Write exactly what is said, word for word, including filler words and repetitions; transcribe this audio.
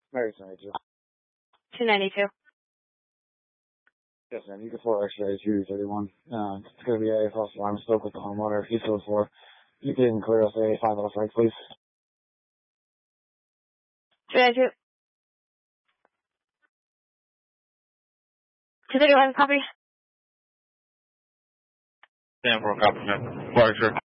Mary ninety-two. two ninety-two. Yes, ma'am. You can four X-ray two thirty-one. Uh, it's going to be a false alarm. Spoke with the homeowner. He's code four. You can clear us a five left right, please. two ninety-two. two thirty-one, copy. Stand for a copy, man. four X-ray.